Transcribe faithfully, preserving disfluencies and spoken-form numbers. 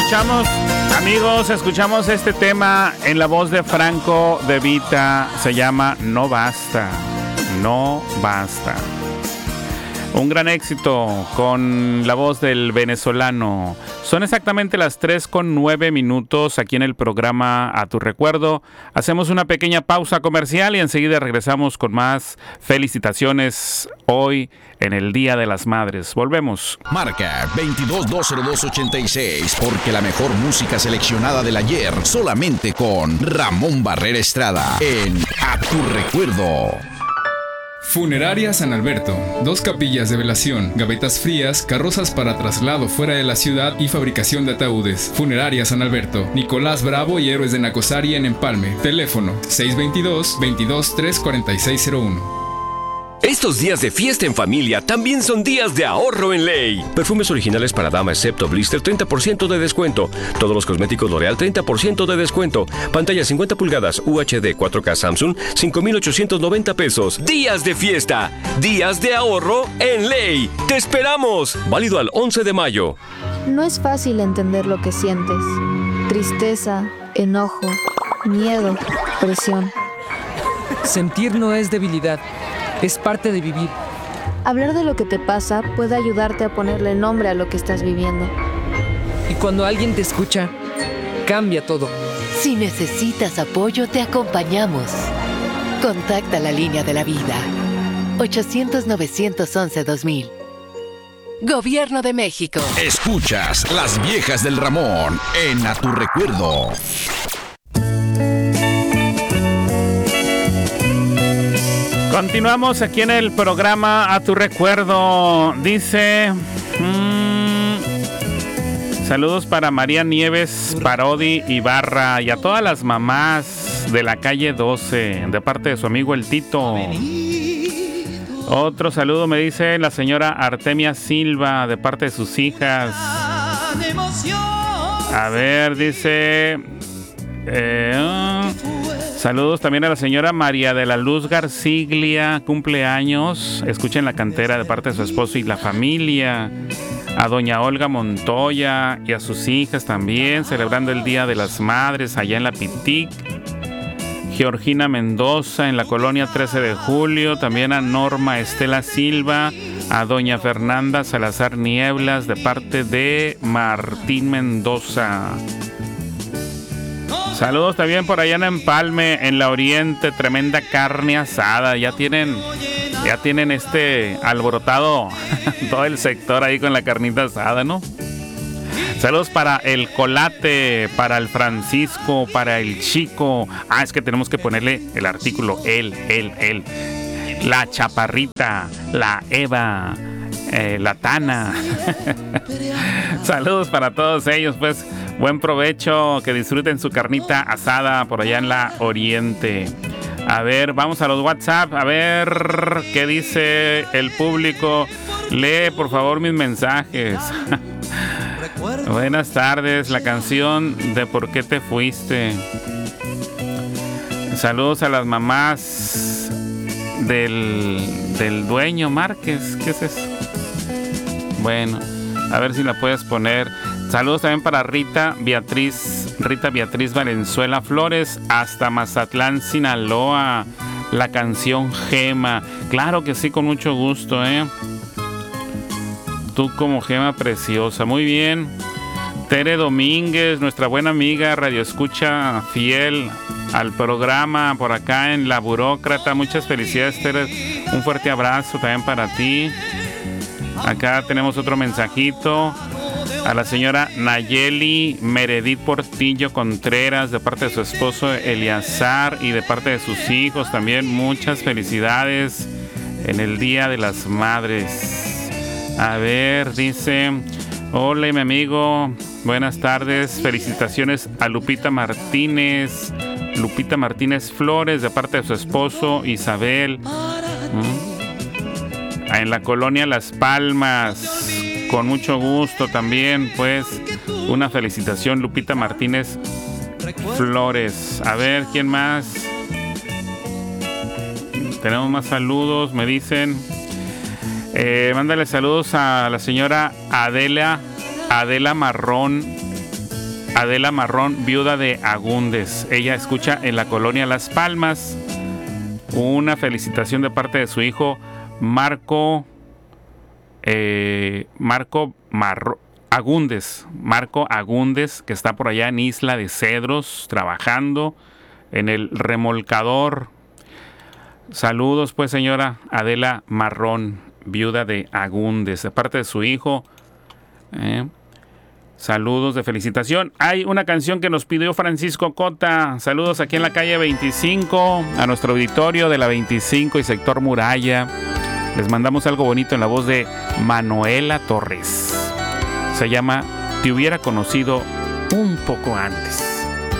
escuchamos, amigos, escuchamos este tema en la voz de Franco De Vita. Se llama No Basta, No Basta. Un gran éxito con la voz del venezolano. Son exactamente las tres con nueve minutos aquí en el programa A Tu Recuerdo. Hacemos una pequeña pausa comercial y enseguida regresamos con más felicitaciones hoy en el Día de las Madres. Volvemos. Marca veintidós dos cero dos ochenta y seis, porque la mejor música seleccionada del ayer solamente con Ramón Barrera Estrada en A Tu Recuerdo. Funeraria San Alberto. Dos capillas de velación, gavetas frías, carrozas para traslado fuera de la ciudad y fabricación de ataúdes. Funeraria San Alberto. Nicolás Bravo y Héroes de Nacosari en Empalme. Teléfono seis dos dos, veintidós tres cuarenta y seis cero uno. Estos días de fiesta en familia también son días de ahorro en Ley. Perfumes originales para dama excepto blister, treinta por ciento de descuento. Todos los cosméticos L'Oreal, treinta por ciento de descuento. Pantalla cincuenta pulgadas U H D cuatro K Samsung, cinco mil ochocientos noventa pesos. Días de fiesta, días de ahorro en Ley. ¡Te esperamos! Válido al once de mayo. No es fácil entender lo que sientes. Tristeza, enojo, miedo, presión. Sentir no es debilidad. Es parte de vivir. Hablar de lo que te pasa puede ayudarte a ponerle nombre a lo que estás viviendo. Y cuando alguien te escucha, cambia todo. Si necesitas apoyo, te acompañamos. Contacta la línea de la vida. ochocientos, novecientos once, dos mil. Gobierno de México. Escuchas Las Viejas del Ramón en A Tu Recuerdo. Continuamos aquí en el programa A Tu Recuerdo. Dice... Mmm, saludos para María Nieves Parodi Ibarra y a todas las mamás de la calle doce, de parte de su amigo el Tito. Otro saludo me dice la señora Artemia Silva, de parte de sus hijas. A ver, dice... Eh, saludos también a la señora María de la Luz Garciglia, cumpleaños. Escuchen La Cantera, de parte de su esposo y la familia. A doña Olga Montoya y a sus hijas también, celebrando el Día de las Madres allá en la Pitic. Georgina Mendoza en la colonia trece de julio. También a Norma Estela Silva. A doña Fernanda Salazar Nieblas, de parte de Martín Mendoza. Saludos también por allá en Empalme, en la Oriente, tremenda carne asada. Ya tienen, ya tienen este alborotado todo el sector ahí con la carnita asada, ¿no? Saludos para el Colate, para el Francisco, para el Chico. Ah, es que tenemos que ponerle el artículo él, él, él. La Chaparrita, la Eva, eh, la Tana. Saludos para todos ellos, pues. Buen provecho, que disfruten su carnita asada por allá en la Oriente. A ver, vamos a los WhatsApp, a ver qué dice el público. Lee, por favor, mis mensajes. Buenas tardes, la canción de ¿Por qué te fuiste? Saludos a las mamás del, del dueño Márquez. ¿Qué es eso? Bueno, a ver si la puedes poner. Saludos también para Rita Beatriz, Rita Beatriz Valenzuela Flores, hasta Mazatlán, Sinaloa. La canción Gema. Claro que sí, con mucho gusto, ¿eh? Tú como Gema preciosa. Muy bien. Tere Domínguez, nuestra buena amiga, radioescucha fiel al programa por acá en La Burócrata. Muchas felicidades, Tere. Un fuerte abrazo también para ti. Acá tenemos otro mensajito. A la señora Nayeli Meredith Portillo Contreras, de parte de su esposo Eliazar y de parte de sus hijos también. Muchas felicidades en el Día de las Madres. A ver, dice: hola, mi amigo, buenas tardes. Felicitaciones a Lupita Martínez, Lupita Martínez Flores, de parte de su esposo Isabel. ¿Mm? En la colonia Las Palmas. Con mucho gusto también, pues, una felicitación, Lupita Martínez Flores. A ver, ¿quién más? Tenemos más saludos, me dicen. Eh, mándale saludos a la señora Adela, Adela Marrón, Adela Marrón, viuda de Agúndez. Ella escucha en la colonia Las Palmas. Una felicitación de parte de su hijo Marco eh, Marco Marro, Agúndez. Marco Agúndez, que está por allá en Isla de Cedros, trabajando en el remolcador. Saludos, pues, señora Adela Marrón, viuda de Agúndez, de parte de su hijo. Eh. Saludos de felicitación. Hay una canción que nos pidió Francisco Cota. Saludos aquí en la calle veinticinco, a nuestro auditorio de la veinticinco y sector Muralla. Les mandamos algo bonito en la voz de Manuela Torres. Se llama Te hubiera conocido un poco antes.